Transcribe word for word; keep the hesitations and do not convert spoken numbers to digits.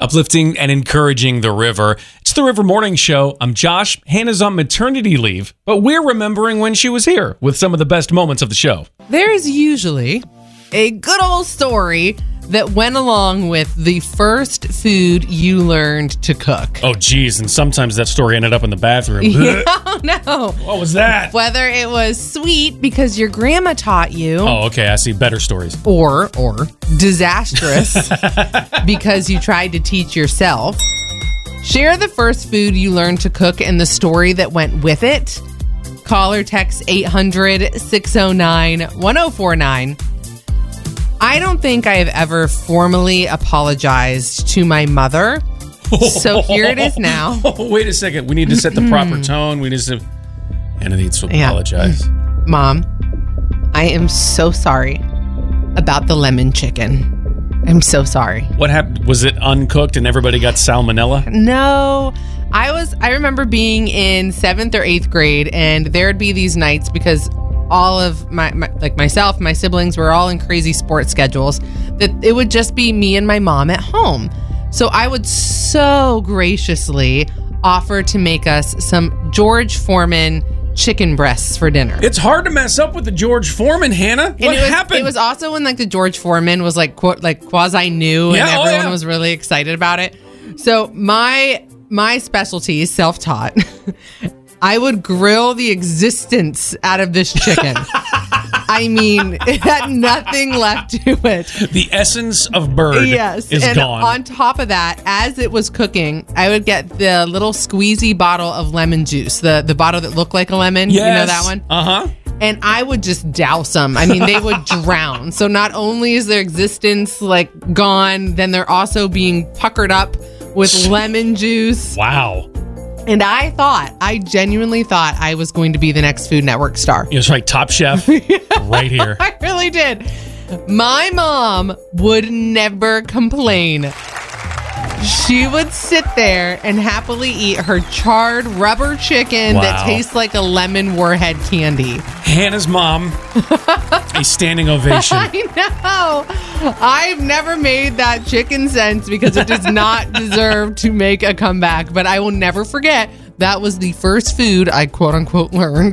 uplifting and encouraging the river. It's the River Morning Show. I'm Josh. Hannah's on maternity leave, but we're remembering when she was here with some of the best moments of the show. There's usually a good old story that went along with the first food you learned to cook. Oh, geez. And sometimes that story ended up in the bathroom. Oh, no. What was that? Whether it was sweet because your grandma taught you. Oh, okay. I see better stories. Or, or disastrous because you tried to teach yourself. Share the first food you learned to cook and the story that went with it. Call or text eight hundred, six oh nine, one oh four nine. I don't think I have ever formally apologized to my mother. So here it is now. Oh, wait a second. We need to set the proper tone. We need to... Hannah needs to apologize. Yeah. Mom, I am so sorry about the lemon chicken. I'm so sorry. What happened? Was it uncooked and everybody got salmonella? No. I was. I remember being in seventh or eighth grade, and there'd be these nights because all of my, my, like myself, my siblings were all in crazy sports schedules, that it would just be me and my mom at home. So I would so graciously offer to make us some George Foreman chicken breasts for dinner. It's hard to mess up with the George Foreman, Hannah. And what it was, happened? It was also when like the George Foreman was like qu- like quasi new, Yeah, and oh, everyone yeah. was really excited about it. So my my specialty, self-taught, I would grill the existence out of this chicken. I mean, it had nothing left to it. The essence of bird yes. is and gone. On top of that, as it was cooking, I would get the little squeezy bottle of lemon juice, the, the bottle that looked like a lemon. Yes. You know that one? Uh-huh. And I would just douse them. I mean, they would drown. So not only is their existence like gone, then they're also being puckered up with lemon juice. Wow. And I thought, I genuinely thought I was going to be the next Food Network star. It was right, Top Chef, right here. I really did. My mom would never complain. She would sit there and happily eat her charred rubber chicken Wow. that tastes like a lemon warhead candy. Hannah's mom, a standing ovation. I know. I've never made that chicken since because it does not deserve to make a comeback. But I will never forget that was the first food I quote unquote learned.